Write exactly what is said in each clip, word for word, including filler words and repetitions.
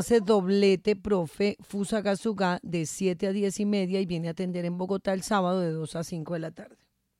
hace doblete, profe Fusagasugá, de siete a diez y media y viene a atender en Bogotá el sábado de dos a cinco de la tarde.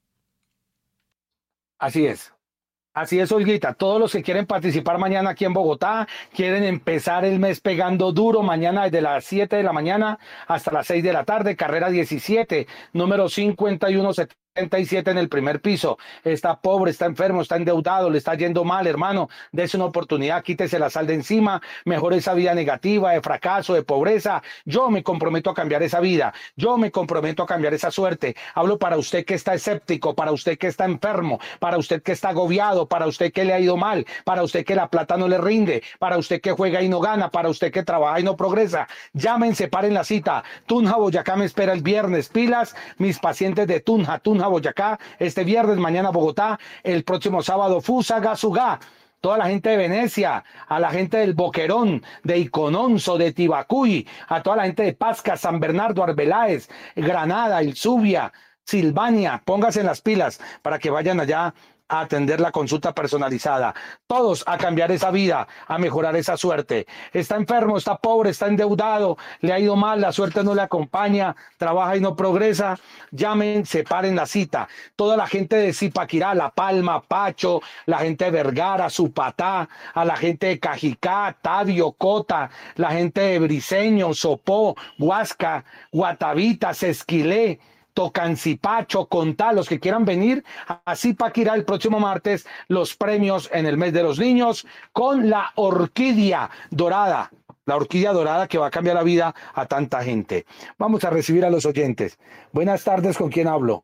Así es. Así es, Olguita. Todos los que quieren participar mañana aquí en Bogotá, quieren empezar el mes pegando duro, mañana desde las siete de la mañana hasta las seis de la tarde, carrera diecisiete, número cincuenta y uno setenta y siete en el primer piso. Está pobre, está enfermo, está endeudado, le está yendo mal, hermano. Dese una oportunidad, quítese la sal de encima, mejore esa vida negativa, de fracaso, de pobreza. Yo me comprometo a cambiar esa vida. Yo me comprometo a cambiar esa suerte. Hablo para usted que está escéptico, para usted que está enfermo, para usted que está agobiado, para usted que le ha ido mal, para usted que la plata no le rinde, para usted que juega y no gana, para usted que trabaja y no progresa. Llámense, paren la cita. Tunja, Boyacá me espera el viernes. Pilas, mis pacientes de Tunja, Tunja, Boyacá, este viernes, mañana Bogotá, el próximo sábado Fusagasugá. Toda la gente de Venecia, a la gente del Boquerón, de Icononso, de Tibacuy, a toda la gente de Pasca, San Bernardo, Arbeláez, Granada, Ilsubia, Silvania, pónganse en las pilas para que vayan allá a atender la consulta personalizada. Todos a cambiar esa vida, a mejorar esa suerte. Está enfermo, está pobre, está endeudado, le ha ido mal, la suerte no le acompaña, trabaja y no progresa. Llamen, separen la cita. Toda la gente de Zipaquirá, La Palma, Pacho, la gente de Vergara, Supatá, a la gente de Cajicá, Tabio, Cota, la gente de Briceño, Sopó, Huasca, Guatavita, Sesquilé, Tocancipá, Chocontá, los que quieran venir a Zipaquirá el próximo martes, los premios en el mes de los niños con la orquídea dorada, la orquídea dorada que va a cambiar la vida a tanta gente. Vamos a recibir a los oyentes. Buenas tardes, ¿con quién hablo?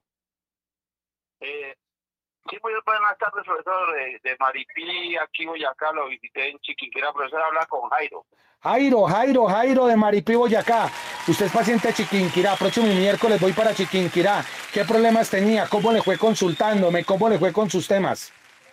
Eh, sí, muy buenas tardes, profesor, de, de Maripí, aquí Boyacá, lo visité en Chiquinquirá, profesor, habla con Jairo. Jairo, Jairo, Jairo de Maripí, Boyacá. Usted es paciente de Chiquinquirá. Próximo miércoles voy para Chiquinquirá. ¿Qué problemas tenía? ¿Cómo le fue consultándome? ¿Cómo le fue con sus temas?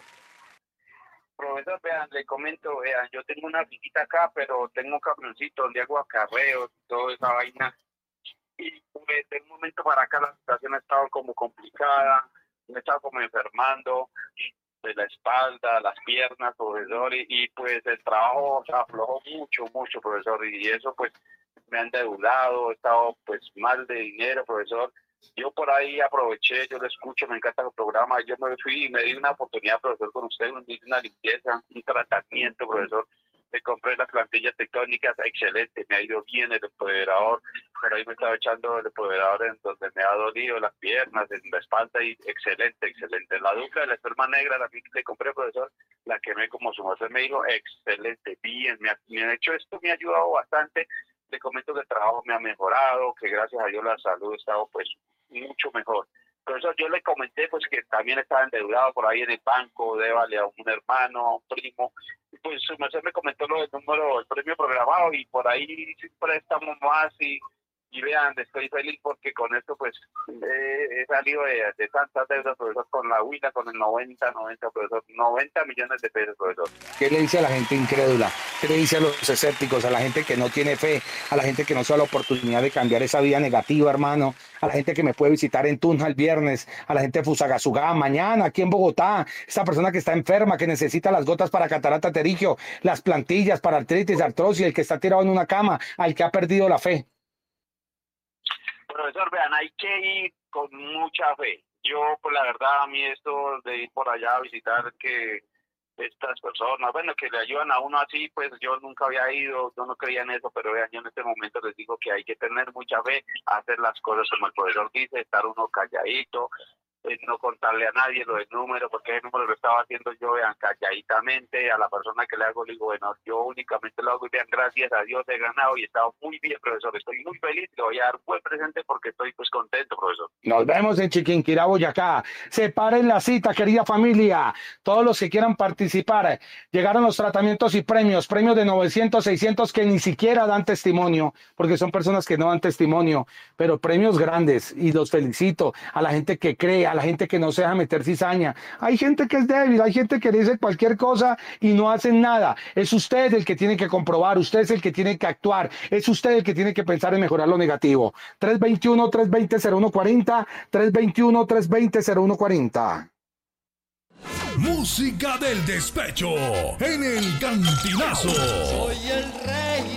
Profesor, vean, le comento, vean, yo tengo una visita acá, pero tengo un camioncito donde hago acarreos y toda esa vaina. Y pues, de un momento para acá la situación ha estado como complicada, me he estado como enfermando de la espalda, las piernas, profesor, y, y pues el trabajo se aflojó mucho, mucho, profesor, y eso pues me han endeudado, he estado pues mal de dinero, profesor. Yo por ahí aproveché, yo lo escucho, me encanta el programa, yo me fui y me di una oportunidad, profesor, con usted, una limpieza, un tratamiento, profesor. Me compré las plantillas tectónicas, excelente, me ha ido bien el empoderador, pero ahí me estaba echando el empoderador en donde me ha dolido las piernas, en la espalda, y excelente, excelente. La duca de la esperma negra, la que le compré, profesor, la quemé como su merced me dijo, excelente, bien, me ha, me ha hecho esto, me ha ayudado bastante. Le comento que el trabajo me ha mejorado, que gracias a Dios la salud ha estado pues mucho mejor. Profesor, yo le comenté pues que también estaba endeudado por ahí en el banco, débale a un hermano, a un primo. Pues su merced me comentó lo del número, el premio programado, y por ahí siempre estamos más y, y vean, estoy feliz porque con esto pues eh, he salido de, de tantas deudas, profesor, con la huila, con el noventa, noventa, profesor, noventa millones de pesos, profesor. ¿Qué le dice a la gente incrédula? ¿Qué le dice a los escépticos, a la gente que no tiene fe, a la gente que no se da la oportunidad de cambiar esa vida negativa, hermano? A la gente que me puede visitar en Tunja el viernes, a la gente de Fusagasugá mañana aquí en Bogotá, esa persona que está enferma, que necesita las gotas para catarata pterigio, las plantillas para artritis, artrosis, el que está tirado en una cama, al que ha perdido la fe. Profesor, vean, hay que ir con mucha fe. Yo, pues la verdad, a mí esto de ir por allá a visitar que estas personas, bueno, que le ayudan a uno así, pues yo nunca había ido, yo no creía en eso, pero vean, yo en este momento les digo que hay que tener mucha fe, hacer las cosas como el profesor dice, estar uno calladito, eh, no contarle a nadie lo del número, porque ese número lo estaba haciendo yo, vean, calladitamente. A la persona que le hago, le digo, bueno, yo únicamente lo hago y vean, gracias a Dios he ganado y he estado muy bien, profesor, estoy muy feliz, le voy a dar buen presente porque estoy pues contento, profesor. Nos vemos en Chiquinquirá, Boyacá. Separen la cita, querida familia. Todos los que quieran participar. Llegaron los tratamientos y premios, premios de novecientos, seiscientos que ni siquiera dan testimonio, porque son personas que no dan testimonio, pero premios grandes, y los felicito. A la gente que cree, a la gente que no se deja meter cizaña. Hay gente que es débil, hay gente que dice cualquier cosa y no hacen nada. Es usted el que tiene que comprobar, usted es el que tiene que actuar, es usted el que tiene que pensar en mejorar lo negativo. tres veintiuno, tres veinte, cero uno cuarenta, tres veintiuno, tres veinte, cero uno cuarenta. Música del despecho en el Cantinazo. Soy el rey.